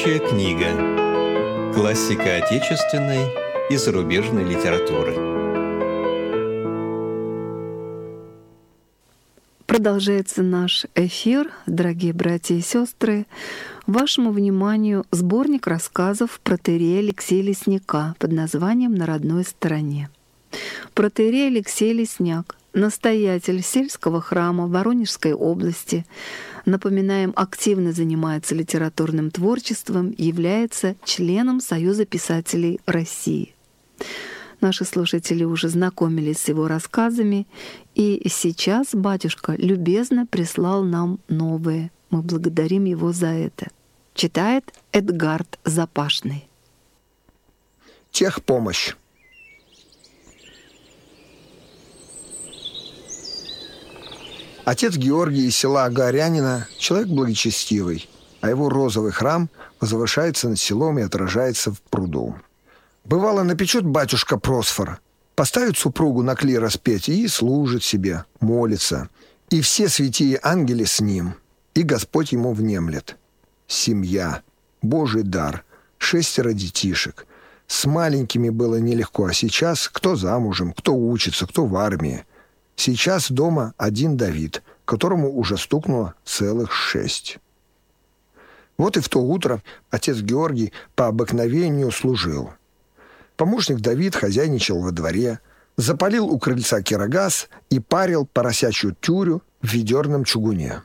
Рабочая книга. Классика отечественной и зарубежной литературы. Продолжается наш эфир, дорогие братья и сестры. Вашему вниманию сборник рассказов протоиерея Алексея Лесняка под названием «На родной стороне». Протоиерей Алексей Лесняк, настоятель сельского храма в Воронежской области, напоминаем, активно занимается литературным творчеством, является членом Союза писателей России. Наши слушатели уже знакомились с его рассказами, и сейчас батюшка любезно прислал нам новые. Мы благодарим его за это. Читает Эдгард Запашный. Техпомощь. Отец Георгий из села Горянина — человек благочестивый, а его розовый храм возвышается над селом и отражается в пруду. Бывало, напечет батюшка просфор, поставит супругу на клирос петь и служит себе, молится. И все святые ангели с ним, и Господь ему внемлет. Семья, Божий дар, 6 детишек. С маленькими было нелегко, а сейчас кто замужем, кто учится, кто в армии. Сейчас дома один Давид, которому уже стукнуло целых 6. Вот и в то утро отец Георгий по обыкновению служил. Помощник Давид хозяйничал во дворе, запалил у крыльца кирогаз и парил поросячью тюрю в ведерном чугуне.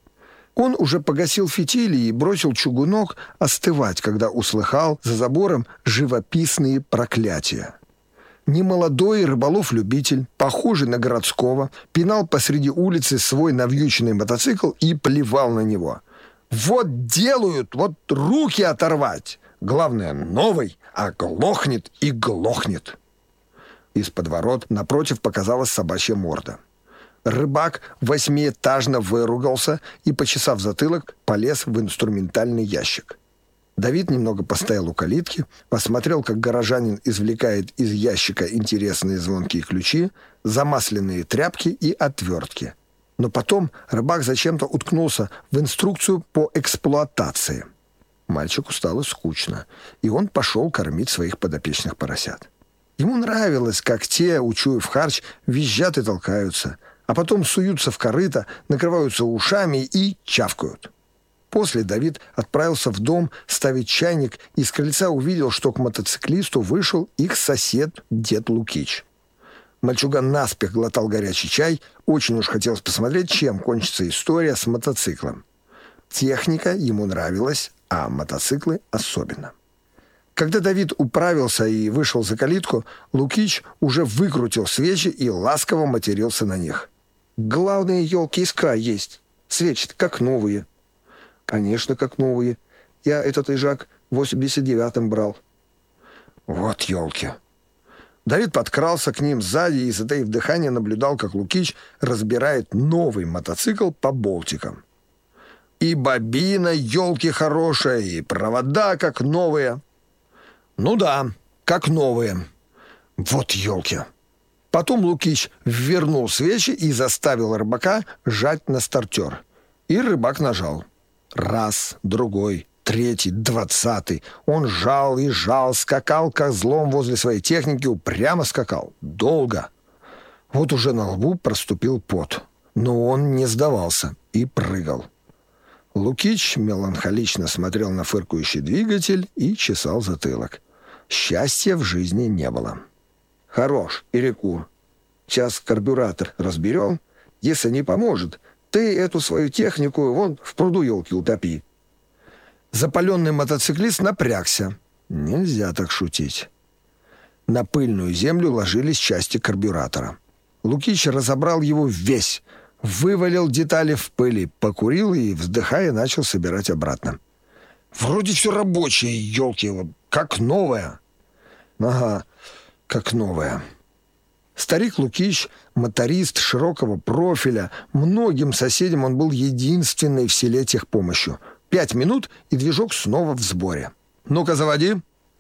Он уже погасил фитили и бросил чугунок остывать, когда услыхал за забором живописные проклятия. Немолодой рыболов-любитель, похожий на городского, пинал посреди улицы свой навьюченный мотоцикл и плевал на него. «Вот делают, вот руки оторвать! Главное, новый, а глохнет и глохнет!» Из-под ворот напротив показалась собачья морда. Рыбак 8-этажно выругался и, почесав затылок, полез в инструментальный ящик. Давид немного постоял у калитки, посмотрел, как горожанин извлекает из ящика интересные звонкие ключи, замасленные тряпки и отвертки. Но потом рыбак зачем-то уткнулся в инструкцию по эксплуатации. Мальчику стало скучно, и он пошел кормить своих подопечных поросят. Ему нравилось, как те, учуяв харч, визжат и толкаются, а потом суются в корыто, накрываются ушами и чавкают. После Давид отправился в дом ставить чайник и с крыльца увидел, что к мотоциклисту вышел их сосед дед Лукич. Мальчуган наспех глотал горячий чай, очень уж хотелось посмотреть, чем кончится история с мотоциклом. Техника ему нравилась, а мотоциклы особенно. Когда Давид управился и вышел за калитку, Лукич уже выкрутил свечи и ласково матерился на них. «Главные елки искра есть. Свечи как новые». «Конечно, как новые. Я этот ижак в 89-м брал». «Вот елки». Давид подкрался к ним сзади и, затаив дыхание, наблюдал, как Лукич разбирает новый мотоцикл по болтикам. «И бобина, елки хорошая, и провода как новые». «Ну да, как новые. Вот елки». Потом Лукич ввернул свечи и заставил рыбака жать на стартер. И рыбак нажал. Раз, другой, третий, 20. Он жал и жал, скакал козлом возле своей техники, упрямо скакал. Долго. Вот уже на лбу проступил пот. Но он не сдавался и прыгал. Лукич меланхолично смотрел на фыркающий двигатель и чесал затылок. Счастья в жизни не было. «Хорош, Перекур. Сейчас карбюратор разберем. Если не поможет, ты эту свою технику вон в пруду елки утопи». Запаленный мотоциклист напрягся. Нельзя так шутить. На пыльную землю ложились части карбюратора. Лукич разобрал его весь, вывалил детали в пыли, покурил и, вздыхая, начал собирать обратно. «Вроде все рабочее, елки, вот как новое». «Ага, как новое». Старик Лукич, моторист широкого профиля, многим соседям он был единственной в селе техпомощью. 5 минут, и движок снова в сборе. «Ну-ка, заводи».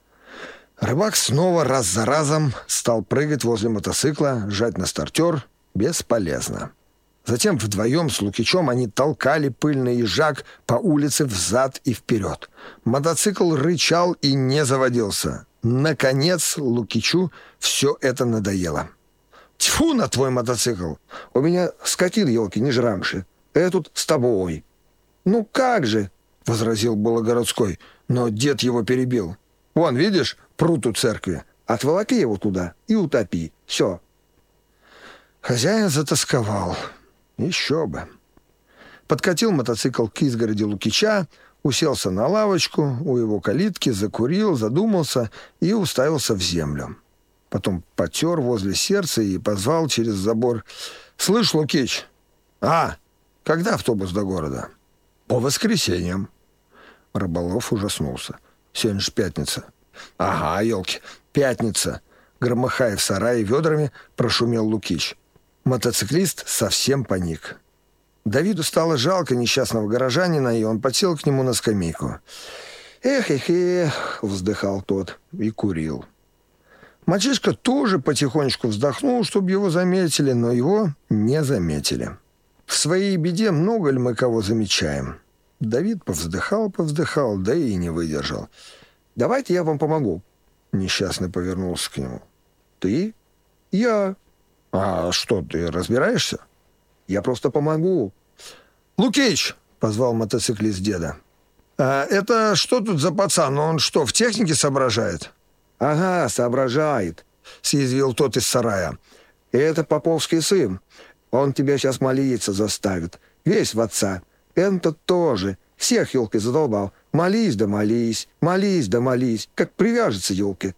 Рыбак снова раз за разом стал прыгать возле мотоцикла, жать на стартер. Бесполезно. Затем вдвоем с Лукичом они толкали пыльный ежак по улице взад и вперед. Мотоцикл рычал и не заводился. Наконец Лукичу все это надоело. «Тьфу на твой мотоцикл! У меня скотин, елки, не жрамши. Этот с тобой». «Ну как же!» — возразил было городской, но дед его перебил. «Вон, видишь, пруд у церкви. Отволоки его туда и утопи. Все». Хозяин затосковал. Еще бы. Подкатил мотоцикл к изгороди Лукича, уселся на лавочку у его калитки, закурил, задумался и уставился в землю. Потом потер возле сердца и позвал через забор: «Слышь, Лукич, когда автобус до города?» «По воскресеньям». Рыболов ужаснулся. «Сегодня же пятница». «Ага, елки, пятница». Громыхая в сарае ведрами, прошумел Лукич. Мотоциклист совсем паник. Давиду стало жалко несчастного горожанина, и он подсел к нему на скамейку. «Эх», — вздыхал тот и курил. Мальчишка тоже потихонечку вздохнул, чтобы его заметили, но его не заметили. В своей беде много ли мы кого замечаем? Давид повздыхал, да и не выдержал. «Давайте я вам помогу». Несчастный повернулся к нему. «Ты?» «Я». «А что, ты разбираешься?» «Я просто помогу». «Лукич!» — позвал мотоциклист деда. «Это что тут за пацан? Он что, в технике соображает?» «Ага, соображает», — съязвил тот из сарая. «Это поповский сын. Он тебя сейчас молиться заставит. Весь в отца. Этот тоже. Всех елкой задолбал. Молись да молись, молись да молись. Как привяжется елки».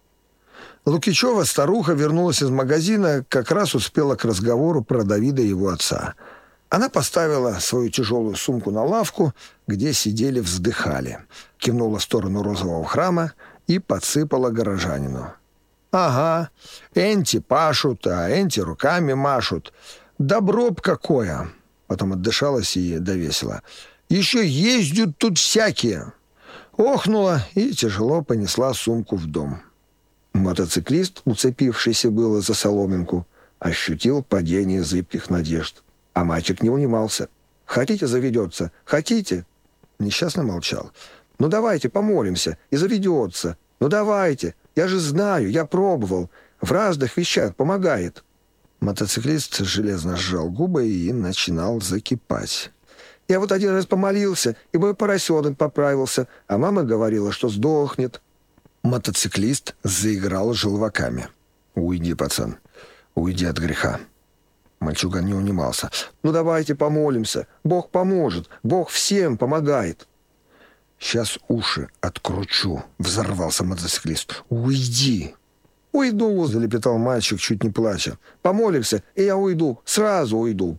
Лукичева старуха вернулась из магазина, как раз успела к разговору про Давида и его отца. Она поставила свою тяжелую сумку на лавку, где сидели, вздыхали, кивнула в сторону розового храма и подсыпала горожанину. «Ага, энти пашут, а энти руками машут. Добро б какое!» Потом отдышалась и довесила. «Еще ездят тут всякие!» Охнула и тяжело понесла сумку в дом. Мотоциклист, уцепившийся было за соломинку, ощутил падение зыбких надежд. А мальчик не унимался. «Хотите, заведется? Хотите?» Несчастный молчал. «Ну давайте помолимся, и заведется. Ну давайте, я же знаю, я пробовал. В разных вещах помогает». Мотоциклист железно сжал губы и начинал закипать. «Я вот один раз помолился, и мой поросенок поправился, а мама говорила, что сдохнет». Мотоциклист заиграл желваками. «Уйди, пацан, уйди от греха». Мальчуган не унимался. «Ну давайте помолимся, Бог поможет, Бог всем помогает». «Сейчас уши откручу», — взорвался мотоциклист. «Уйди». «Уйду», — залепетал мальчик, чуть не плача. «Помолимся, и я уйду, сразу уйду».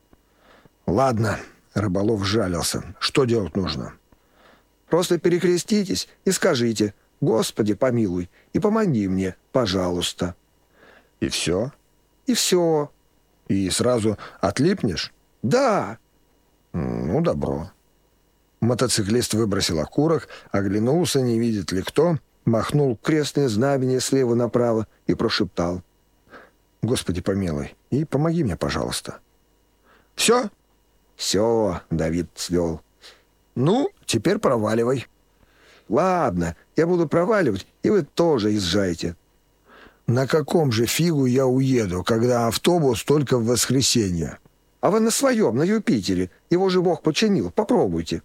«Ладно», — Рыболов жалился. «Что делать нужно?» «Просто перекреститесь и скажите: Господи, помилуй, и помоги мне, пожалуйста». «И все?» «И все». «И сразу отлипнешь?» «Да». «Ну, добро». Мотоциклист выбросил окурок, оглянулся, не видит ли кто, махнул крестное знамение слева направо и прошептал: «Господи, помилуй, и помоги мне, пожалуйста». «Все?» «Все», — Давид свел. «Ну, теперь проваливай». «Ладно, я буду проваливать, и вы тоже езжайте». «На каком же фигу я уеду, когда автобус только в воскресенье?» «А вы на своем, на Юпитере. Его же Бог починил. Попробуйте».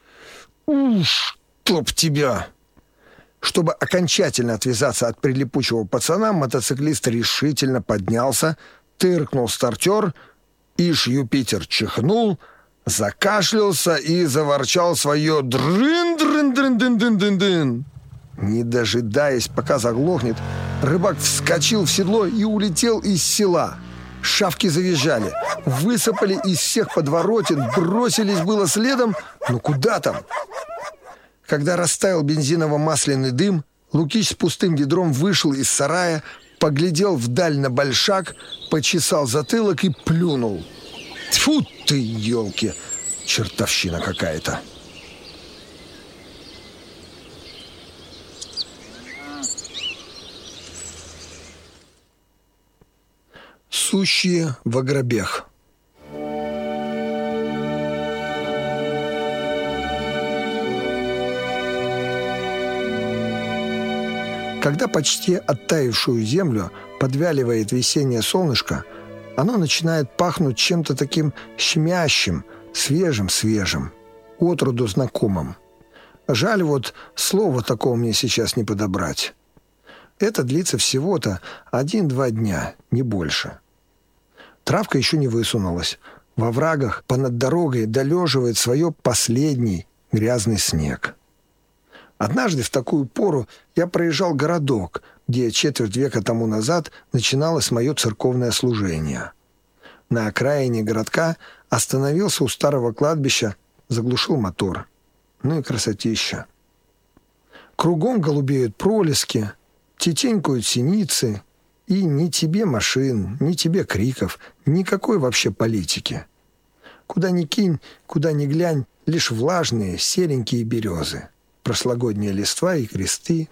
«Уж, чтоб тебя!» Чтобы окончательно отвязаться от прилипучего пацана, мотоциклист решительно поднялся, тыркнул стартер, ишь Юпитер чихнул, закашлялся и заворчал свое «дрын-дрын-дрын-дын-дын-дын-дын». Не дожидаясь, пока заглохнет, рыбак вскочил в седло и улетел из села. Шавки завизжали, высыпали из всех подворотен, бросились было следом, но куда там? Когда растаял бензиново-масляный дым, Лукич с пустым ведром вышел из сарая, поглядел вдаль на большак, почесал затылок и плюнул. Тьфу ты, елки, чертовщина какая-то. Сущие в ограбех. Когда почти оттаившую землю подвяливает весеннее солнышко, оно начинает пахнуть чем-то таким щемящим, свежим, отроду знакомым. Жаль, вот слова такого мне сейчас не подобрать. Это длится всего-то 1-2 дня, не больше. Травка еще не высунулась. Во оврагах понад дорогой долеживает свое последний грязный снег. Однажды в такую пору я проезжал городок, где четверть века тому назад начиналось мое церковное служение. На окраине городка остановился у старого кладбища, заглушил мотор. Ну и красотища. Кругом голубеют пролески, тетенькают синицы, и ни тебе машин, ни тебе криков, никакой вообще политики. Куда ни кинь, куда ни глянь, лишь влажные серенькие березы, прошлогодняя листва и кресты.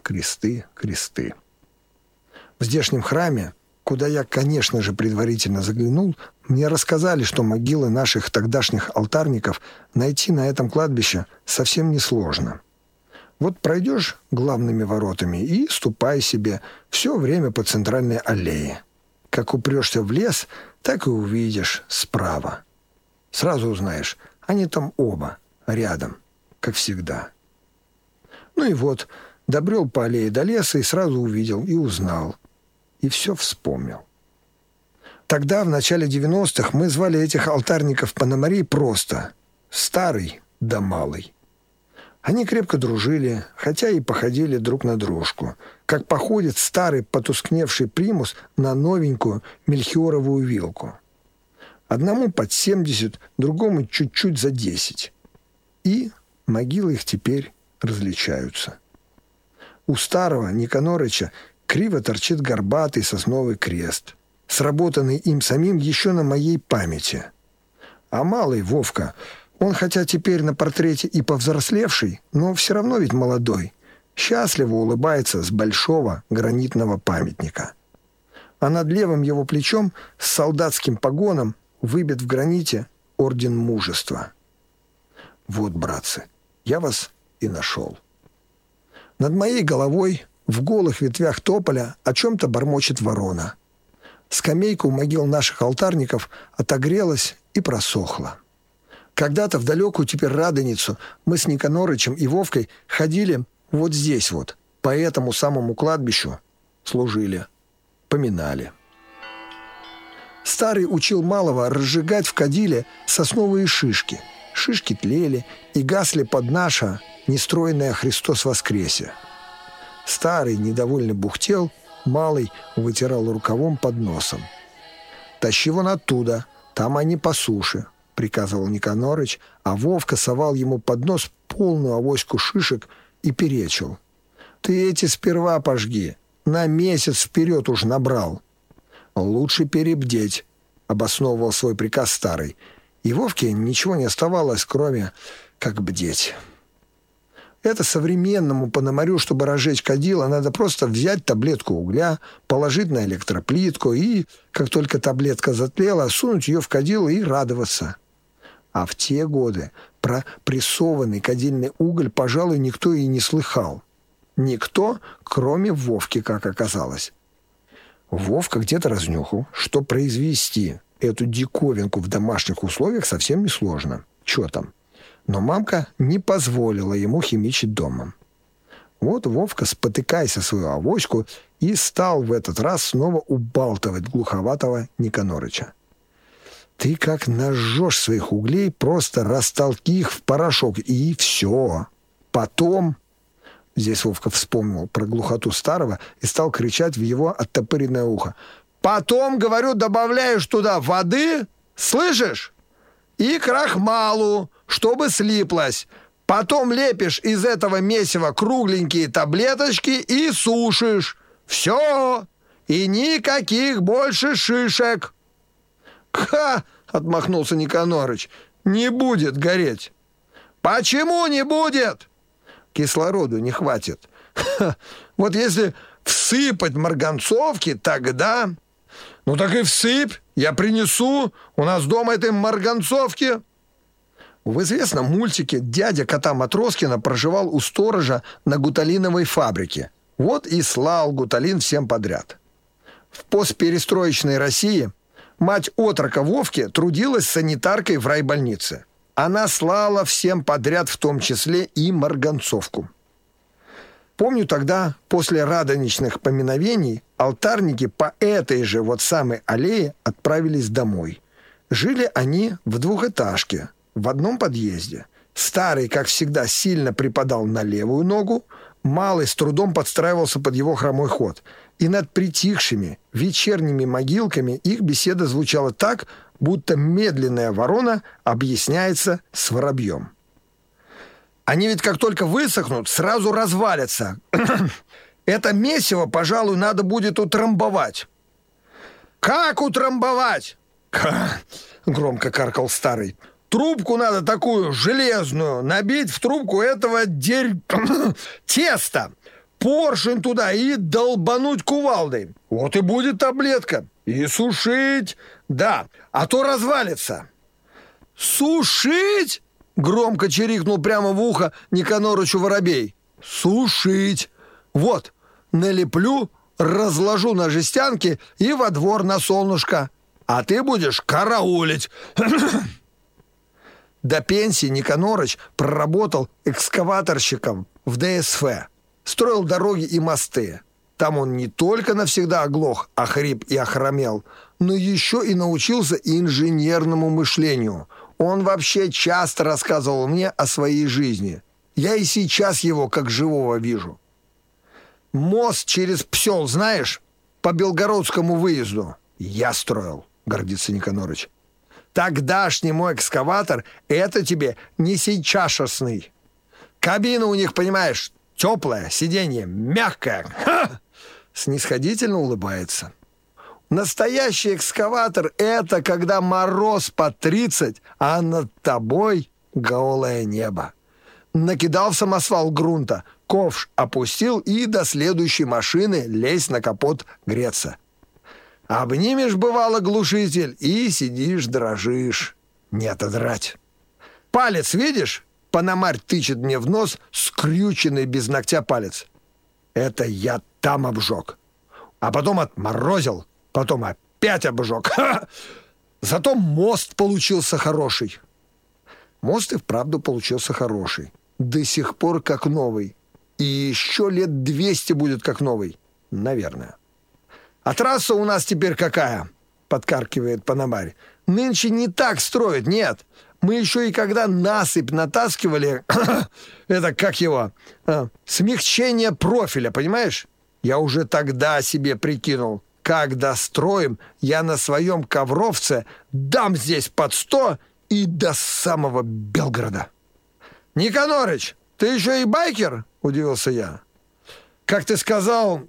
В здешнем храме, куда я, конечно же, предварительно заглянул, мне рассказали, что могилы наших тогдашних алтарников найти на этом кладбище совсем несложно. Вот пройдешь главными воротами и ступай себе все время по центральной аллее. Как упрешься в лес, так и увидишь справа. Сразу узнаешь, они там оба, рядом, как всегда. Ну и вот, добрел по аллее до леса и сразу увидел и узнал. И все вспомнил. Тогда, в начале 90-х, мы звали этих алтарников Пономарей просто «Старый да Малый». Они крепко дружили, хотя и походили друг на дружку, как походит старый потускневший примус на новенькую мельхиоровую вилку. Одному под 70, другому чуть-чуть за 10. И могилы их теперь различаются. У старого Никанорыча криво торчит горбатый сосновый крест, сработанный им самим еще на моей памяти. А малый Вовка, он хотя теперь на портрете и повзрослевший, но все равно ведь молодой, счастливо улыбается с большого гранитного памятника. А над левым его плечом с солдатским погоном выбит в граните орден мужества. Вот, братцы, я вас и нашел. Над моей головой в голых ветвях тополя о чем-то бормочет ворона. Скамейка у могил наших алтарников отогрелась и просохла. Когда-то в далекую теперь Радоницу мы с Никанорычем и Вовкой ходили вот здесь вот, по этому самому кладбищу, служили, поминали. Старый учил малого разжигать в кадиле сосновые шишки. Шишки тлели и гасли под наше нестроенное «Христос воскресе». Старый недовольно бухтел, малый вытирал рукавом под носом. «Тащи вон оттуда, там они по суше», — приказывал Никанорыч, а Вовка совал ему под нос полную авоську шишек и перечил. «Ты эти сперва пожги, на месяц вперед уж набрал». «Лучше перебдеть», — обосновывал свой приказ старый. И Вовке ничего не оставалось, кроме как бдеть. Это современному пономарю, чтобы разжечь кадило, надо просто взять таблетку угля, положить на электроплитку и, как только таблетка затлела, сунуть ее в кадило и радоваться. А в те годы про прессованный кадильный уголь, пожалуй, никто и не слыхал. Никто, кроме Вовки, как оказалось. Вовка где-то разнюхал, что произвести эту диковинку в домашних условиях совсем несложно. Чё там? Но мамка не позволила ему химичить дома. Вот Вовка, спотыкаясь о свою авоську, и стал в этот раз снова убалтывать глуховатого Никанорыча. «Ты как нажжешь своих углей, просто растолки их в порошок, и все. Потом...» Здесь Вовка вспомнил про глухоту старого и стал кричать в его оттопыренное ухо. «Потом, говорю, добавляешь туда воды, слышишь? И крахмалу, чтобы слиплось. Потом лепишь из этого месива кругленькие таблеточки и сушишь. Все! И никаких больше шишек!» «Ха!» — отмахнулся Никанорыч. «Не будет гореть!» «Почему не будет?» «Кислороду не хватит. Ха, вот если всыпать марганцовки, тогда...» «Ну так и всыпь, я принесу. У нас дома этой марганцовки». В известном мультике дядя кота Матроскина проживал у сторожа на гуталиновой фабрике. Вот и слал гуталин всем подряд. В постперестроечной России мать отрока Вовки трудилась санитаркой в райбольнице. Она слала всем подряд, в том числе и марганцовку. Помню, тогда, после радоничных поминовений, алтарники по этой же вот самой аллее отправились домой. Жили они в двухэтажке, в одном подъезде. Старый, как всегда, сильно припадал на левую ногу, малый с трудом подстраивался под его хромой ход. И над притихшими вечерними могилками их беседа звучала так, будто медленная ворона объясняется с воробьем. Они ведь как только высохнут, сразу развалятся. Это месиво, пожалуй, надо будет утрамбовать. «Как утрамбовать?» Громко каркал старый. «Трубку надо такую железную набить в трубку этого теста, поршень туда и долбануть кувалдой. Вот и будет таблетка. И сушить, да, а то развалится». «Сушить?» — громко чирикнул прямо в ухо Никанорычу воробей. «Сушить. Вот, налеплю, разложу на жестянке и во двор на солнышко. А ты будешь караулить». До пенсии Никанорыч проработал экскаваторщиком в ДСФ. Строил дороги и мосты. Там он не только навсегда оглох, охрип и охромел, но еще и научился инженерному мышлению. Он вообще часто рассказывал мне о своей жизни. Я и сейчас его как живого вижу. «Мост через Псел, знаешь, по Белгородскому выезду?» «Я строил», — гордится Никанорыч. «Тогдашний мой экскаватор — это тебе не сейчасшный. Кабина у них, понимаешь, теплая, сиденье мягкое». Ха! Снисходительно улыбается. Настоящий экскаватор — это когда мороз по 30, а над тобой голое небо. Накидал в самосвал грунта, ковш опустил и до следующей машины лезь на капот греться. Обнимешь, бывало, глушитель, и сидишь, дрожишь. Не отодрать. Палец, видишь? Пономарь тычет мне в нос скрюченный без ногтя палец. Это я там обжег. А потом отморозил, потом опять обжег. Ха! Зато мост получился хороший. Мост и вправду получился хороший. До сих пор как новый. И еще лет 200 будет как новый. Наверное. «А трасса у нас теперь какая?» — подкаркивает Пономарь. «Нынче не так строят, нет. Мы еще и когда насыпь натаскивали, это как его, смягчение профиля, понимаешь? Я уже тогда себе прикинул, как достроим, я на своем ковровце дам здесь под 100 и до самого Белгорода». «Никанорыч, ты еще и байкер?» — удивился я. «Как ты сказал,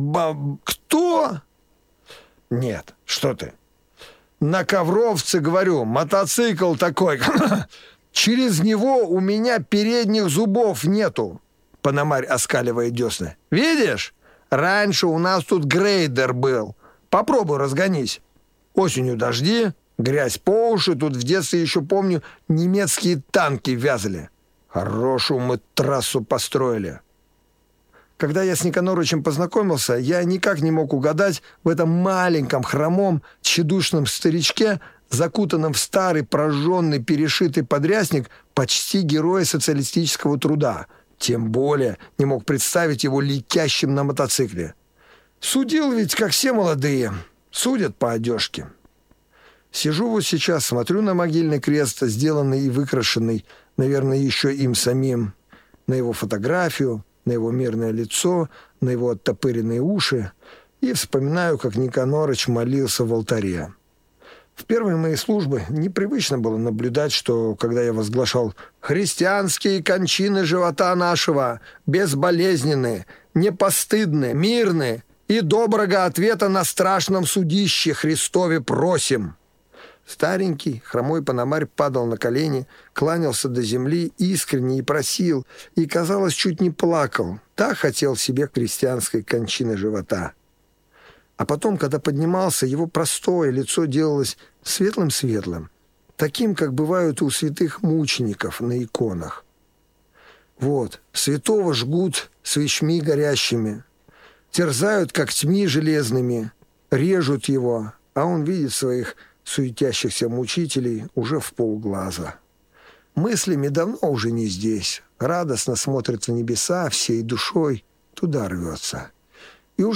кто?» «Нет, что ты. На ковровце, говорю, мотоцикл такой. Через него у меня передних зубов нету». Пономарь оскаливает десны. «Видишь? Раньше у нас тут грейдер был. Попробуй разгонись. Осенью дожди, грязь по уши. Тут в детстве еще, помню, немецкие танки вязали. Хорошую мы трассу построили». Когда я с Никанорычем познакомился, я никак не мог угадать в этом маленьком, хромом, тщедушном старичке, закутанном в старый, прожженный, перешитый подрясник, почти героя социалистического труда. Тем более не мог представить его летящим на мотоцикле. Судил ведь, как все молодые, судят по одежке. Сижу вот сейчас, смотрю на могильный крест, сделанный и выкрашенный, наверное, еще им самим, на его фотографию, на его мирное лицо, на его оттопыренные уши, и вспоминаю, как Никанорыч молился в алтаре. В первые мои службы непривычно было наблюдать, что, когда я возглашал «христианские кончины живота нашего, безболезненные, непостыдны, мирны, и доброго ответа на страшном судище Христове просим». Старенький, хромой Пономарь падал на колени, кланялся до земли искренне и просил, и, казалось, чуть не плакал. Так хотел себе крестьянской кончины живота. А потом, когда поднимался, его простое лицо делалось светлым-светлым, таким, как бывают у святых мучеников на иконах. Вот, святого жгут свечми горящими, терзают когтьми железными, режут его, а он видит своих суетящихся мучителей уже в полглаза. Мыслями давно уже не здесь, радостно смотрит в небеса, всей душой туда рвется.